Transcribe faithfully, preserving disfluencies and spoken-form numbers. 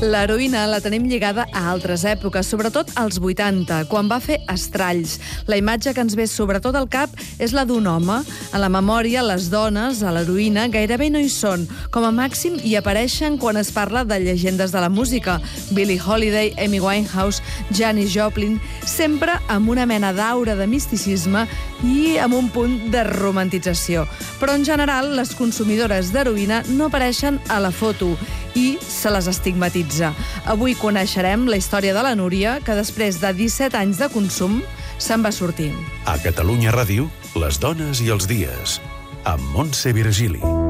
L'heroïna la tenim lligada a altres èpoques, sobretot als vuitanta, quan va fer Estralls. La imatge que ens ve sobretot al cap és la d'un home. A la memòria, les dones, a l'heroïna, gairebé no hi són. Com a màxim, hi apareixen quan es parla de llegendes de la música. Billie Holiday, Amy Winehouse, Janis Joplin, sempre amb una mena d'aura de misticisme i amb un punt de romantització. Però, en general, les consumidores d'heroïna no apareixen a la foto i se les estigmatitza. Avui coneixerem la història de la Núria, que després de disset anys de consum se'n va sortir. A Catalunya Ràdio, les dones i els dies, amb Montse Virgili.